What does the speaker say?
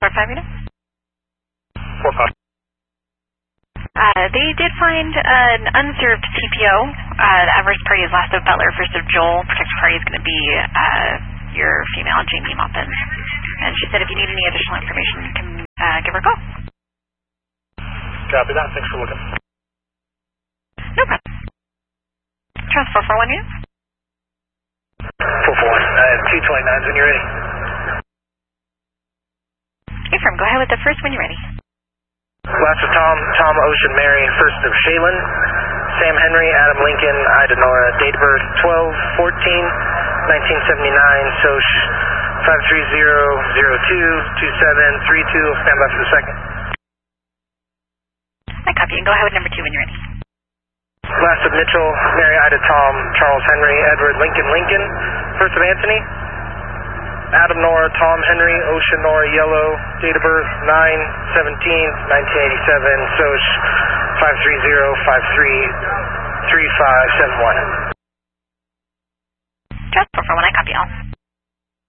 4-5 unit? 4-5. They did find an unserved TPO. The adverse party is last of Butler, first of Joel. Protected party is going to be your female, Jamie Maupin. And she said if you need any additional information, you can give her a call. Copy that. Thanks for looking. No problem. Transfer 441 unit? 441. 229s when you're ready. Affirm. Go ahead with the first when you're ready. Last of Tom, Ocean, Mary, first of Shaylin, Sam Henry, Adam Lincoln, Ida Nora, date of birth 12-14-1979, SOCH 530-02-2732. Stand by for the second. I copy. And go ahead with number 2 when you're ready. Last of Mitchell, Mary, Ida, Tom, Charles Henry, Edward, Lincoln, first of Anthony, Adam Nora, Tom Henry, Ocean Nora, Yellow, date of birth 9/17/1987, SOCH 530-53-3571. Just 441, I copy all.